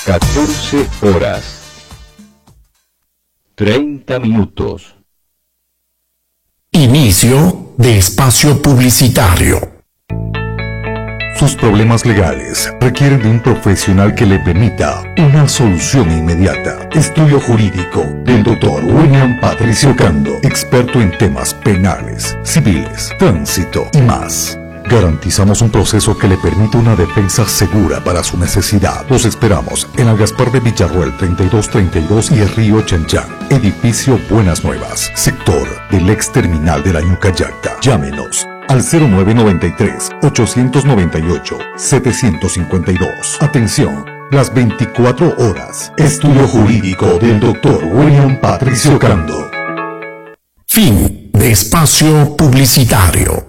14 horas 30 minutos. Inicio de espacio publicitario. Sus problemas legales requieren de un profesional que le permita una solución inmediata. Estudio jurídico del Dr. William Patricio Cando, experto en temas penales, civiles, tránsito y más. Garantizamos un proceso que le permite una defensa segura para su necesidad. Los esperamos en el Gaspar de Villarroel 3232 y el Río Chanchán. Edificio Buenas Nuevas, sector del ex terminal de la Ñucayacta. Llámenos al 0993-898-752. Atención, las 24 horas. Estudio jurídico del Dr. William Patricio Cando. Fin de espacio publicitario.